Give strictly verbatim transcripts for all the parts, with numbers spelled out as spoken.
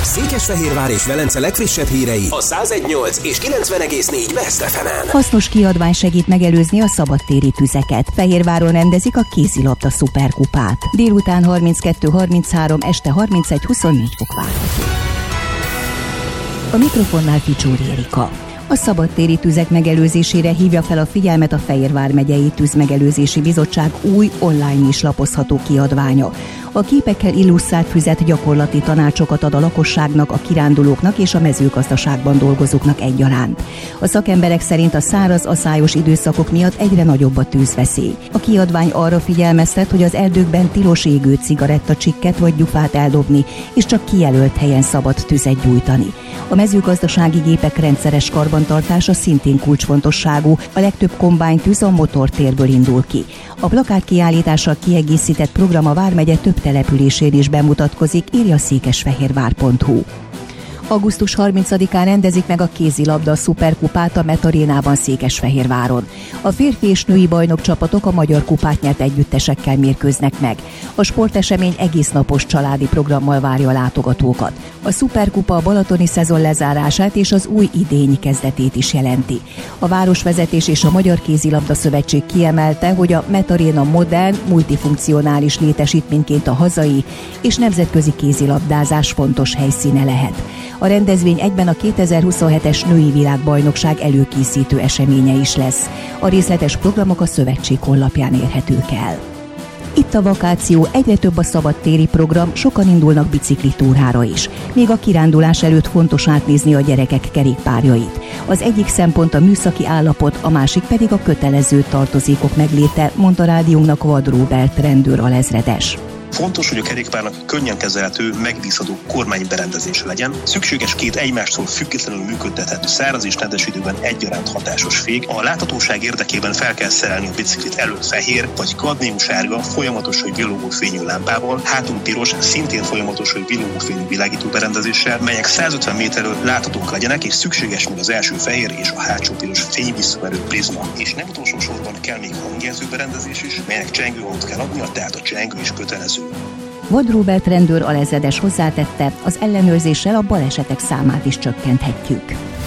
Székesfehérvár és Velence legfrissebb hírei a száz egy nyolc és kilencven egész négy Best ef emen. Hasznos kiadvány segít megelőzni a szabadtéri tüzeket. Fehérváron rendezik a kézilabda szuperkupát. Délután harminckettő harminchárom, este harmincegy huszonnégy fok várható. A mikrofonnál Ficsúri Erika. A szabadtéri tüzek megelőzésére hívja fel a figyelmet a Fehérvár megyei Tűzmegelőzési Bizottság új online is lapozható kiadványa. A képekkel illusztrált füzet gyakorlati tanácsokat ad a lakosságnak, a kirándulóknak és a mezőgazdaságban dolgozóknak egyaránt. A szakemberek szerint a száraz, aszályos időszakok miatt egyre nagyobb a tűzveszély. A kiadvány arra figyelmeztet, hogy az erdőkben tilos égő cigarettacsikket vagy gyufát eldobni, és csak kijelölt helyen szabad tüzet gyújtani. A mezőgazdasági gépek rendszeres karbantartása szintén kulcsfontosságú, a legtöbb kombájntűz a motortérből indul ki. A plakát kiállítással kiegészített program a vármegye több településén is bemutatkozik, írja székesfehérvár pont hu. augusztus harmincadikán rendezik meg a kézilabda szuperkupát a Metarénában Székesfehérváron. A férfi és női bajnok csapatok a magyar kupát nyert együttesekkel mérkőznek meg. A sportesemény egész napos családi programmal várja a látogatókat. A szuperkupa a balatoni szezon lezárását és az új idény kezdetét is jelenti. A városvezetés és a Magyar Kézilabda Szövetség kiemelte, hogy a Metaréna modern, multifunkcionális létesítményként a hazai és nemzetközi kézilabdázás fontos helyszíne lehet. A rendezvény egyben a kétezer-huszonhetes női világbajnokság előkészítő eseménye is lesz. A részletes programok a szövetség honlapján érhetők el. Itt a vakáció, egyre több a szabadtéri program, sokan indulnak biciklitúrára is. Még a kirándulás előtt fontos átnézni a gyerekek kerékpárjait. Az egyik szempont a műszaki állapot, a másik pedig a kötelező tartozékok megléte, mondta rádiónknak Vad Róbert rendőr alezredes. Fontos, hogy a kerékpárnak könnyen kezelhető, megbízható kormányberendezése legyen. Szükséges két egymástól függetlenül működtethető száraz és nedves időben egyaránt hatásos fék. A láthatóság érdekében fel kell szerelni a biciklit elő fehér vagy kadmiumsárga, folyamatos vagy villogó fényű lámpával, hátul piros, szintén folyamatos vagy villogó fényű világító berendezéssel, melyek százötven méterről láthatók legyenek, és szükséges még az első fehér és a hátsó piros fényvisszaverő prizma. És nem utolsó sorban kell még hangjelző berendezés is, melynek csengőhangot kell adnia, tehát a csengő is kötelező. Vad Róbert rendőr alezredes hozzátette, az ellenőrzéssel a balesetek számát is csökkenthetjük.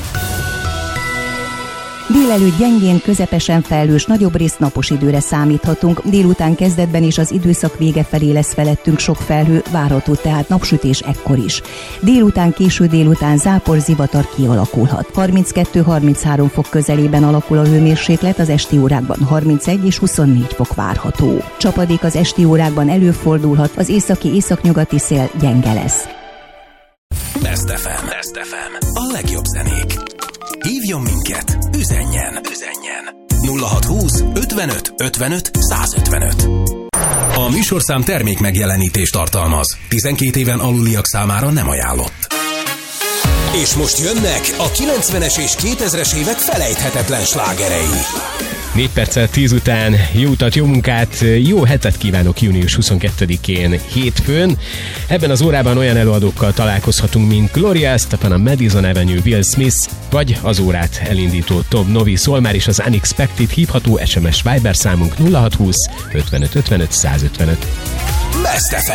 Délelőtt gyengén, közepesen felhős, nagyobb részt napos időre számíthatunk. Délután kezdetben és az időszak vége felé lesz felettünk sok felhő, várható tehát napsütés ekkor is. Délután, késő délután zápor, zivatar kialakulhat. harminckettő harminchárom fok közelében alakul a hőmérséklet, az esti órákban harmincegy és huszonnégy fok várható. Csapadék az esti órákban előfordulhat, az északi északnyugati szél gyenge lesz. Best ef em. Best ef em. A legjobb zenék. Hívjon minket, üzenjen, üzenjen. nulla hatszázhúsz ötvenöt ötvenöt százötvenöt. A műsorszám termék megjelenítést tartalmaz. tizenkét éven aluliak számára nem ajánlott. És most jönnek a kilencvenes és kétezres évek felejthetetlen slágerei. négy perccel tíz után jó utat, jó munkát, jó hetet kívánok június huszonkettedikén hétfőn. Ebben az órában olyan előadókkal találkozhatunk, mint Gloria Estefan, a Madison Avenue, Will Smith, vagy az órát elindító Tom Novi, Szolmár és az Unexpected, hívható es em es Viber számunk nulla hatszázhúsz ötvenöt ötvenöt százötvenöt. Best ef em.